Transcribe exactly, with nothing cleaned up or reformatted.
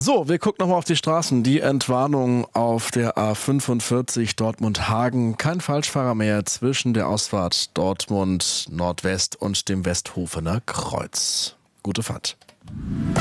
So, wir gucken nochmal auf die Straßen. Die Entwarnung auf der A fünfundvierzig Dortmund-Hagen. Kein Falschfahrer mehr zwischen der Ausfahrt Dortmund Nordwest und dem Westhofener Kreuz. Gute Fahrt.